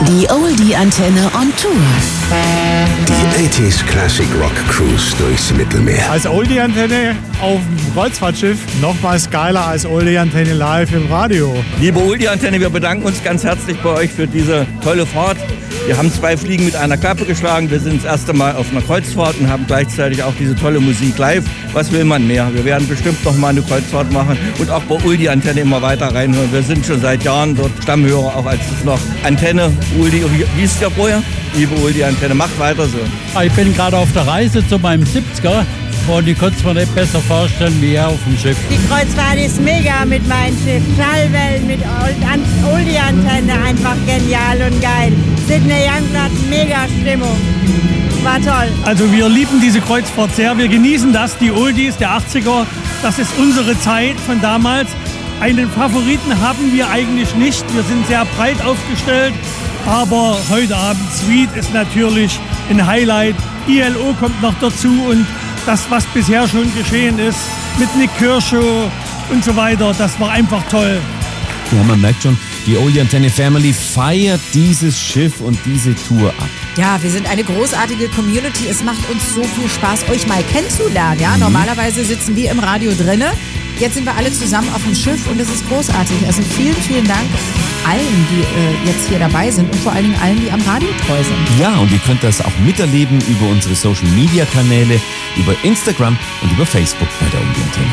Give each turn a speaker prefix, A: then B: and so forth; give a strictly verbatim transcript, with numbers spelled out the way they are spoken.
A: Die Oldie-Antenne on Tour.
B: Die achtziger Classic Rock Cruise durchs Mittelmeer.
C: Als Oldie-Antenne auf dem Kreuzfahrtschiff nochmals geiler als Oldie-Antenne live im Radio.
D: Liebe Oldie-Antenne, wir bedanken uns ganz herzlich bei euch für diese tolle Fahrt. Wir haben zwei Fliegen mit einer Klappe geschlagen. Wir sind das erste Mal auf einer Kreuzfahrt und haben gleichzeitig auch diese tolle Musik live. Was will man mehr? Wir werden bestimmt noch mal eine Kreuzfahrt machen und auch bei Oldie-Antenne immer weiter reinhören. Wir sind schon seit Jahren dort Stammhörer, auch als es noch Antenne, Oldie, wie hieß der vorher? Liebe Oldie-Antenne, macht weiter so.
E: Ich bin gerade auf der Reise zu meinem siebziger und ich konnte es mir nicht besser vorstellen wie hier auf dem Schiff.
F: Die Kreuzfahrt ist mega mit meinem Schiff. Schallwellen mit Oldie-Antenne, einfach genial und geil. Sydney Youngblood, mega Stimmung. War toll.
G: Also wir lieben diese Kreuzfahrt sehr. Wir genießen das, die Oldies der achtziger. Das ist unsere Zeit von damals. Einen Favoriten haben wir eigentlich nicht. Wir sind sehr breit aufgestellt. Aber heute Abend Sweet ist natürlich ein Highlight. I L O kommt noch dazu und das, was bisher schon geschehen ist, mit Nick Kershaw und so weiter, das war einfach toll.
H: Ja, man merkt schon, die Oldie-Antenne Family feiert dieses Schiff und diese Tour ab.
I: Ja, wir sind eine großartige Community. Es macht uns so viel Spaß, euch mal kennenzulernen. Ja, mhm. Normalerweise sitzen wir im Radio drinne. Jetzt sind wir alle zusammen auf dem Schiff und es ist großartig. Also vielen, vielen Dank allen, die äh, jetzt hier dabei sind und vor allen Dingen allen, die am Radio treu sind.
H: Ja, und ihr könnt das auch miterleben über unsere Social-Media-Kanäle, über Instagram und über Facebook bei der Oldie-Antenne.